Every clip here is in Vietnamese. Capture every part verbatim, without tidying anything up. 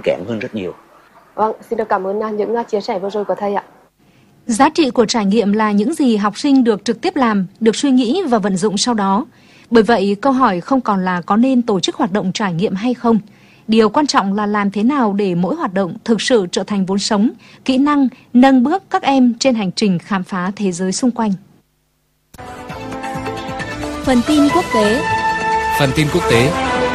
kém hơn rất nhiều. Vâng, xin được cảm ơn những chia sẻ vừa rồi của thầy ạ. Giá trị của trải nghiệm là những gì học sinh được trực tiếp làm, được suy nghĩ và vận dụng sau đó. Bởi vậy, câu hỏi không còn là có nên tổ chức hoạt động trải nghiệm hay không. Điều quan trọng là làm thế nào để mỗi hoạt động thực sự trở thành vốn sống, kỹ năng, nâng bước các em trên hành trình khám phá thế giới xung quanh. Phần tin quốc tế. Phần tin quốc tế.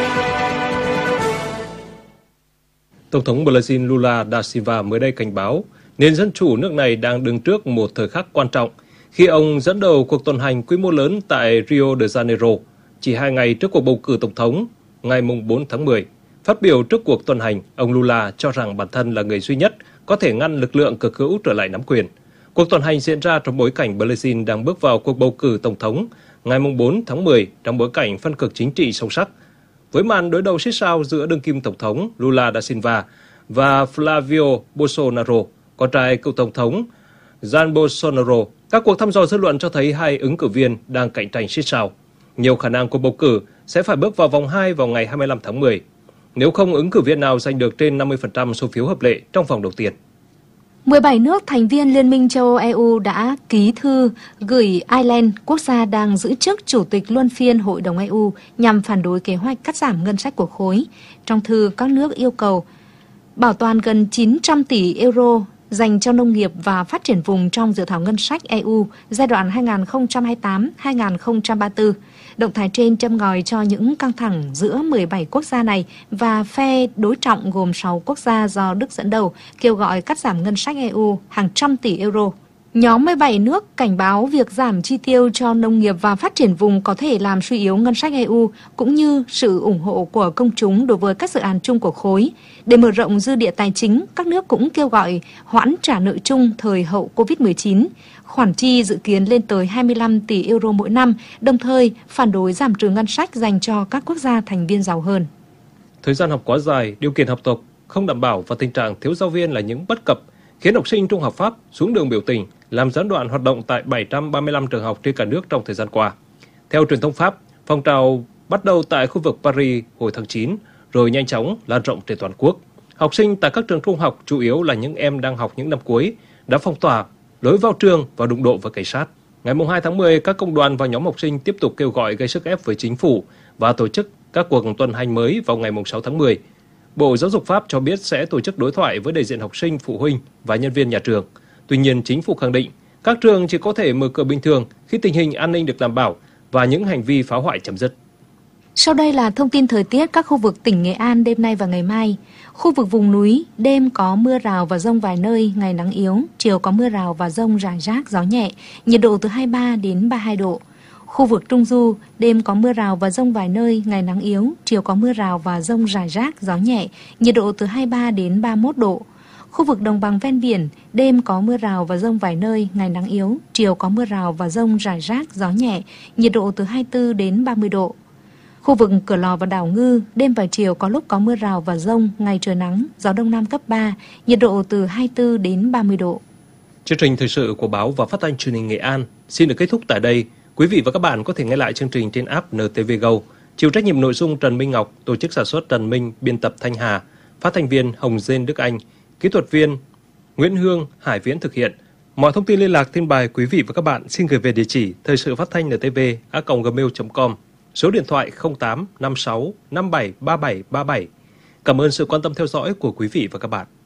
Tổng thống Brazil Lula da Silva mới đây cảnh báo nền dân chủ nước này đang đứng trước một thời khắc quan trọng khi ông dẫn đầu cuộc tuần hành quy mô lớn tại Rio de Janeiro chỉ hai ngày trước cuộc bầu cử tổng thống ngày bốn tháng mười. Phát biểu trước cuộc tuần hành, ông Lula cho rằng bản thân là người duy nhất có thể ngăn lực lượng cực hữu trở lại nắm quyền. Cuộc tuần hành diễn ra trong bối cảnh Brazil đang bước vào cuộc bầu cử tổng thống ngày bốn tháng mười trong bối cảnh phân cực chính trị sâu sắc. Với màn đối đầu xít sao giữa đương kim tổng thống Lula da Silva và Flavio Bolsonaro, con trai cựu tổng thống Jair Bolsonaro, các cuộc thăm dò dư luận cho thấy hai ứng cử viên đang cạnh tranh xít sao. Nhiều khả năng cuộc bầu cử sẽ phải bước vào vòng hai vào ngày hai mươi lăm tháng mười. Nếu không ứng cử viên nào giành được trên năm mươi phần trăm số phiếu hợp lệ trong vòng đầu tiên. mười bảy nước thành viên Liên minh châu Âu E U đã ký thư gửi Ireland, quốc gia đang giữ chức Chủ tịch luân phiên Hội đồng E U, nhằm phản đối kế hoạch cắt giảm ngân sách của khối. Trong thư, các nước yêu cầu bảo toàn gần chín trăm tỷ euro dành cho nông nghiệp và phát triển vùng trong dự thảo ngân sách E U giai đoạn hai nghìn không trăm hai mươi tám đến hai nghìn không trăm ba mươi tư. Động thái trên châm ngòi cho những căng thẳng giữa mười bảy quốc gia này và phe đối trọng gồm sáu quốc gia do Đức dẫn đầu kêu gọi cắt giảm ngân sách E U hàng trăm tỷ euro. Nhóm mười bảy nước cảnh báo việc giảm chi tiêu cho nông nghiệp và phát triển vùng có thể làm suy yếu ngân sách E U cũng như sự ủng hộ của công chúng đối với các dự án chung của khối. Để mở rộng dư địa tài chính, các nước cũng kêu gọi hoãn trả nợ chung thời hậu covid mười chín. Khoản chi dự kiến lên tới hai mươi lăm tỷ euro mỗi năm, đồng thời phản đối giảm trừ ngân sách dành cho các quốc gia thành viên giàu hơn. Thời gian học quá dài, điều kiện học tập không đảm bảo và tình trạng thiếu giáo viên là những bất cập khiến học sinh trung học Pháp xuống đường biểu tình, làm gián đoạn hoạt động tại bảy trăm ba mươi lăm trường học trên cả nước trong thời gian qua. Theo truyền thông Pháp, phong trào bắt đầu tại khu vực Paris hồi tháng chín, rồi nhanh chóng lan rộng trên toàn quốc. Học sinh tại các trường trung học, chủ yếu là những em đang học những năm cuối, đã phong tỏa lối vào trường và đụng độ với cảnh sát. Ngày hai tháng mười, các công đoàn và nhóm học sinh tiếp tục kêu gọi gây sức ép với chính phủ và tổ chức các cuộc tuần hành mới vào ngày sáu tháng mười. Bộ Giáo dục Pháp cho biết sẽ tổ chức đối thoại với đại diện học sinh, phụ huynh và nhân viên nhà trường. Tuy nhiên, chính phủ khẳng định các trường chỉ có thể mở cửa bình thường khi tình hình an ninh được đảm bảo và những hành vi phá hoại chấm dứt. Sau đây là thông tin thời tiết các khu vực tỉnh Nghệ An đêm nay và ngày mai. Khu vực vùng núi, đêm có mưa rào và dông vài nơi, ngày nắng yếu, chiều có mưa rào và dông rải rác, gió nhẹ, nhiệt độ từ hai mươi ba đến ba mươi hai độ. Khu vực Trung Du, đêm có mưa rào và dông vài nơi, ngày nắng yếu, chiều có mưa rào và dông rải rác, gió nhẹ, nhiệt độ từ hai mươi ba đến ba mươi mốt độ. Khu vực đồng bằng ven biển, đêm có mưa rào và dông vài nơi, ngày nắng yếu, chiều có mưa rào và dông rải rác, gió nhẹ, nhiệt độ từ hai mươi tư đến ba mươi độ. Khu vực Cửa Lò và đảo Ngư, đêm và chiều có lúc có mưa rào và dông, ngày trời nắng, gió đông nam cấp ba, nhiệt độ từ hai mươi tư đến ba mươi độ. Chương trình thời sự của báo và phát thanh truyền hình Nghệ An xin được kết thúc tại đây. Quý vị và các bạn có thể nghe lại chương trình trên app en tê vê Go. Chịu trách nhiệm nội dung Trần Minh Ngọc, tổ chức sản xuất Trần Minh, biên tập Thanh Hà, phát thanh viên Hồng Dên Đức Anh, kỹ thuật viên Nguyễn Hương, Hải Viễn thực hiện. Mọi thông tin liên lạc tin bài quý vị và các bạn xin gửi về địa chỉ thời sự phát thanh en tê vê a còng gmail chấm com, số điện thoại không tám năm sáu năm bảy ba bảy ba bảy. Cảm ơn sự quan tâm theo dõi của quý vị và các bạn.